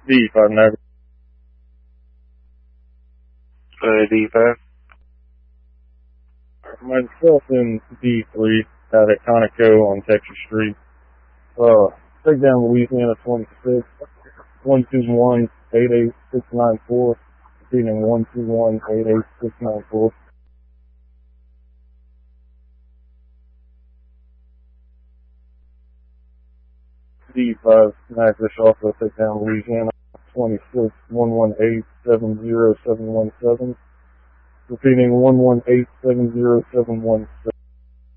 D5 Niagara. D5. Myself in D3 out at Conoco on Texas Street. Take down Louisiana 26, 121-88694, repeating 121-88694. D5 Niagara also take down Louisiana 26, 118-70717, repeating 118-70717.